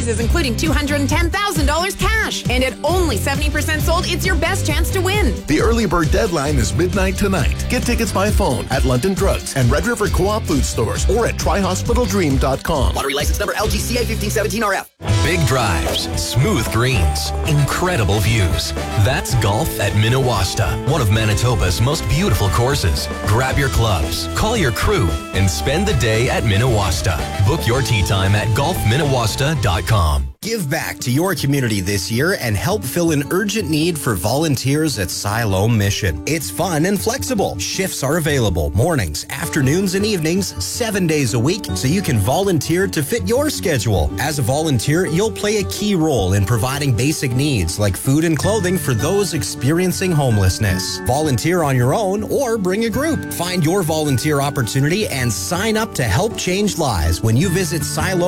prizes, including $210,000 cash. And at only 70% sold, it's your best chance to win. The early bird deadline is midnight tonight. Get tickets by phone at London Drugs and Red River Co-op food stores or at tryhospitaldream.com. Lottery license number LGCA 1517RF. Big drives, smooth greens, incredible views. That's golf at Minawasta, one of Manitoba's most beautiful courses. Grab your clubs, call your crew, and spend the day at Minawasta. Book your tee time at golfminawasta.com. Give back to your community this year and help fill an urgent need for volunteers at Siloam Mission. It's fun and flexible. Shifts are available mornings, afternoons, and evenings, 7 days a week, so you can volunteer to fit your schedule. As a volunteer, you'll play a key role in providing basic needs like food and clothing for those experiencing homelessness. Volunteer on your own or bring a group. Find your volunteer opportunity and sign up to help change lives when you visit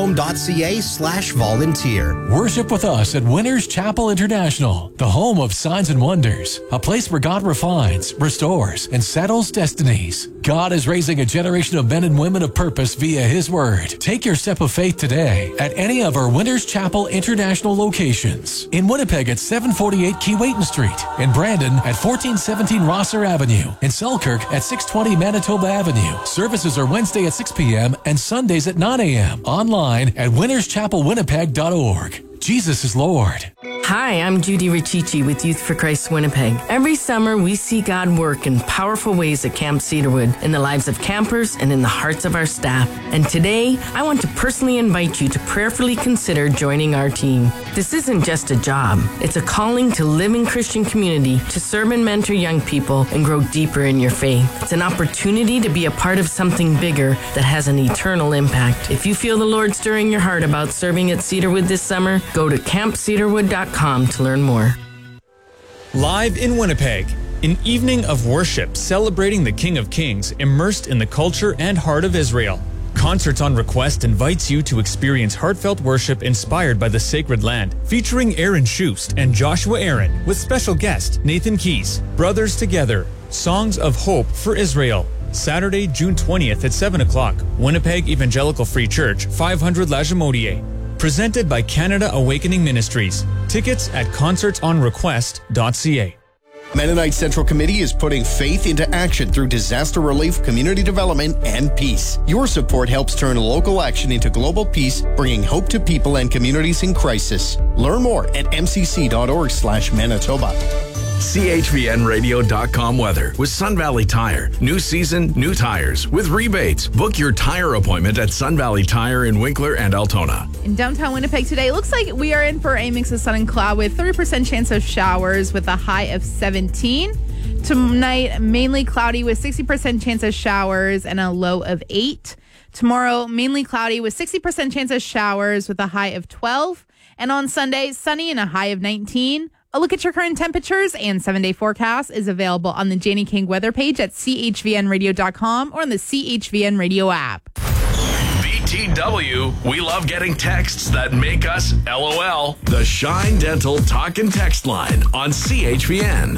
siloam.ca/volunteer. Worship with us at Winners Chapel International, the home of signs and wonders, a place where God refines, restores, and settles destinies. God is raising a generation of men and women of purpose via His Word. Take your step of faith today at any of our Winners Chapel International locations. In Winnipeg at 748 Keewatin Street, in Brandon at 1417 Rosser Avenue, in Selkirk at 620 Manitoba Avenue. Services are Wednesday at 6 p.m. and Sundays at 9 a.m. Online at winnerschapelwinnipeg.org. Jesus is Lord. Hi, I'm Judy Riccici with Youth for Christ Winnipeg. Every summer, we see God work in powerful ways at Camp Cedarwood, in the lives of campers and in the hearts of our staff. And today, I want to personally invite you to prayerfully consider joining our team. This isn't just a job. It's a calling to live in Christian community, to serve and mentor young people, and grow deeper in your faith. It's an opportunity to be a part of something bigger that has an eternal impact. If you feel the Lord stirring your heart about serving at Cedarwood this summer, go to campcedarwood.com to learn more. Live in Winnipeg, an evening of worship celebrating the King of Kings, immersed in the culture and heart of Israel. Concerts on Request invites you to experience heartfelt worship inspired by the sacred land, featuring Aaron Schust and Joshua Aaron, with special guest Nathan Keys. Brothers Together, Songs of Hope for Israel. Saturday, June 20th at 7 o'clock, Winnipeg Evangelical Free Church, 500 La Jamodier. Presented by Canada Awakening Ministries. Tickets at concertsonrequest.ca. Mennonite Central Committee is putting faith into action through disaster relief, community development, and peace. Your support helps turn local action into global peace, bringing hope to people and communities in crisis. Learn more at mcc.org/Manitoba. CHVNradio.com weather with Sun Valley Tire. New season, new tires with rebates. Book your tire appointment at Sun Valley Tire in Winkler and Altona. In downtown Winnipeg today, it looks like we are in for a mix of sun and cloud with 30% chance of showers with a high of 17. Tonight, mainly cloudy with 60% chance of showers and a low of 8. Tomorrow, mainly cloudy with 60% chance of showers with a high of 12. And on Sunday, sunny and a high of 19. A look at your current temperatures and 7-day forecast is available on the Janie King weather page at chvnradio.com or on the CHVN Radio app. BTW, we love getting texts that make us LOL. The Shine Dental Talk and Text line on CHVN.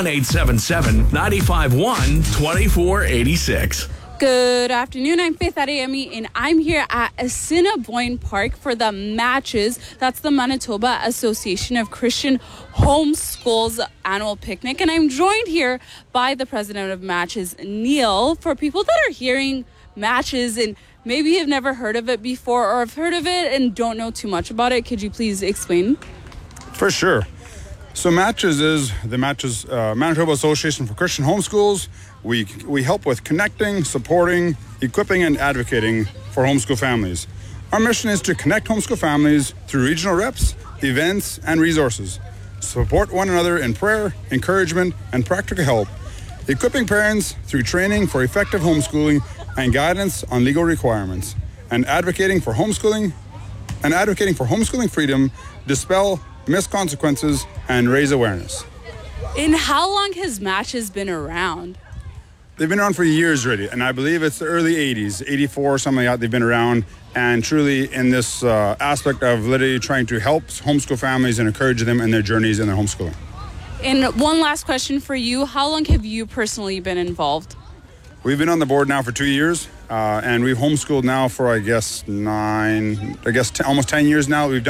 1-877-951-2486. Good afternoon. I'm Faith Adeyemi, and I'm here at Assiniboine Park for the Matches. That's the Manitoba Association of Christian Homeschools annual picnic. And I'm joined here by the president of Matches, Neil. For people that are hearing Matches and maybe have never heard of it before or have heard of it and don't know too much about it, could you please explain? For sure. So Matches is the Manitoba Association for Christian Homeschools. We help with connecting, supporting, equipping, and advocating for homeschool families. Our mission is to connect homeschool families through regional reps, events, and resources. Support one another in prayer, encouragement, and practical help. Equipping parents through training for effective homeschooling and guidance on legal requirements. And advocating for homeschooling freedom, dispel missed consequences, and raise awareness. And how long has Matches been around? They've been around for years already, and I believe it's the early 80s, 84, something like that. They've been around, and truly in this aspect of literally trying to help homeschool families and encourage them in their journeys in their homeschooling. And one last question for you. How long have you personally been involved? We've been on the board now for 2 years, and we've homeschooled now for, almost 10 years now. We've done